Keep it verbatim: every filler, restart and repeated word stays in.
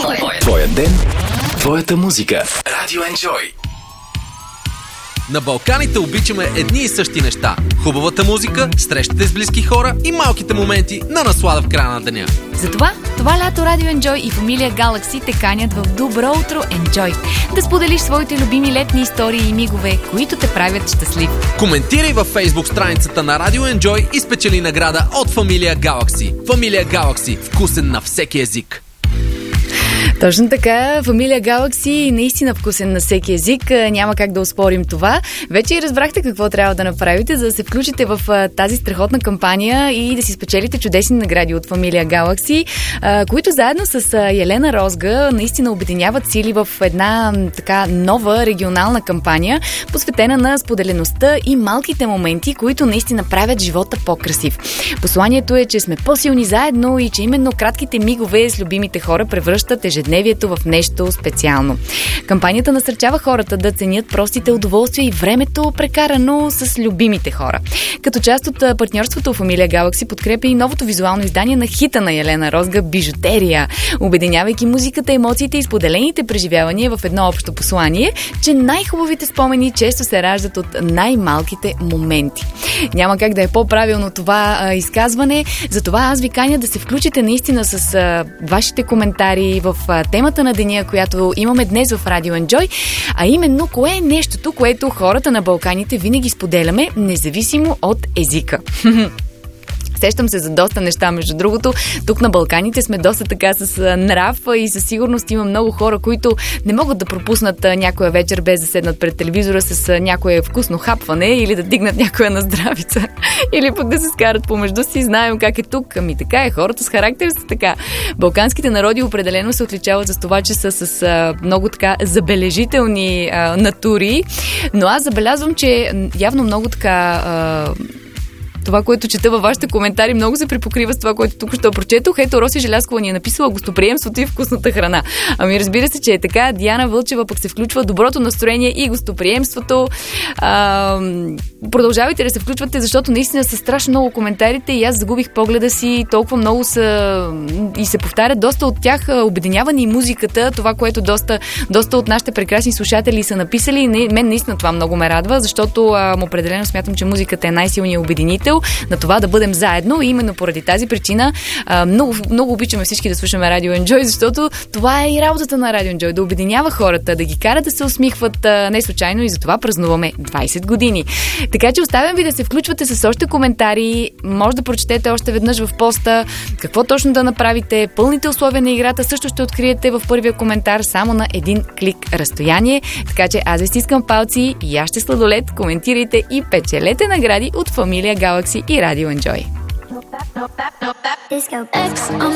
Твоя ден, твоята музика. Радио Enjoy. На Балканите обичаме едни и същи неща. Хубавата музика, срещите с близки хора и малките моменти на наслада в края на деня. Затова това лято Радио Enjoy и фамилия Galaxy те канят в Добро утро Enjoy. Да споделиш своите любими летни истории и мигове, които те правят щастлив. Коментирай във Facebook страницата на Радио Enjoy и спечели награда от фамилия Galaxy. Фамилия Galaxy. Вкусен на всеки език. Точно така, фамилия Galaxy наистина вкусен на всеки език, няма как да оспорим това. Вече и разбрахте какво трябва да направите, за да се включите в тази страхотна кампания и да си спечелите чудесни награди от фамилия Galaxy, които заедно с Елена Розга наистина обединяват сили в една така нова регионална кампания, посветена на споделеността и малките моменти, които наистина правят живота по-красив. Посланието е, че сме по-силни заедно и че именно кратките мигове с любимите хора превръщат ежедневието в нещо специално. Кампанията насърчава хората да ценят простите удоволствия и времето, прекарано с любимите хора. Като част от партньорството фамилия Galaxy подкрепя и новото визуално издание на хита на Елена Розга "Бижутерия", обединявайки музиката, емоциите и споделените преживявания в едно общо послание, че най-хубавите спомени често се раждат от най-малките моменти. Няма как да е по-правилно това а, изказване, затова аз ви каня да се включите наистина с а, вашите коментари в а, темата на деня, която имаме днес в Радио Enjoy, а именно кое е нещото, което хората на Балканите винаги споделяме, независимо от езика. Сещам се за доста неща, между другото. Тук на Балканите сме доста така с нрав и със сигурност има много хора, които не могат да пропуснат някоя вечер без да седнат пред телевизора с някое вкусно хапване или да дигнат някоя на здравица. Или пък да се скарат помежду си. Знаем как е тук. Ами така е, хората с характер са така. Балканските народи определено се отличават за това, че са с а, много така забележителни а, натури. Но аз забелязвам, че явно много така... А, това, което чета във вашите коментари, много се припокрива с това, което тук ще прочетох. Ето, Роси Желязкова ни е написала гостоприемството и вкусната храна. Ами разбира се, че е така. Диана Вълчева пък се включва доброто настроение и гостоприемството. А, продължавайте да се включвате, защото наистина са страшно много коментарите и аз загубих погледа си. Толкова много са и се повтарят доста от тях. Обединявани и музиката, това, което доста, доста от нашите прекрасни слушатели са написали. И мен наистина това много ме радва, защото а, определено смятам, че музиката е най-силният обединител на това да бъдем заедно и именно поради тази причина а, много, много обичаме всички да слушаме Радио Enjoy, защото това е и работата на Радио Enjoy, да обединява хората, да ги кара да се усмихват а, не случайно и затова празнуваме двайсет години. Така че оставям ви да се включвате с още коментари, може да прочетете още веднъж в поста какво точно да направите, пълните условия на играта също ще откриете в първия коментар само на един клик разстояние, така че аз ви стискам палци, яще сладолет, коментирайте и печелете награди от фамилия Galaxy и Радио Enjoy. X on